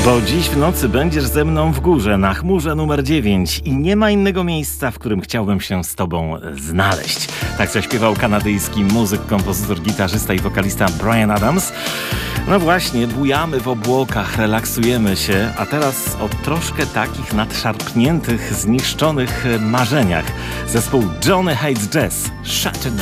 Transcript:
Bo dziś w nocy będziesz ze mną w górze, na chmurze numer 9 i nie ma innego miejsca, w którym chciałbym się z tobą znaleźć. Tak zaśpiewał kanadyjski muzyk, kompozytor, gitarzysta i wokalista Bryan Adams. No właśnie, bujamy w obłokach, relaksujemy się, a teraz o troszkę takich nadszarpniętych, zniszczonych marzeniach. Zespół Johnny Hates Jazz, Shut It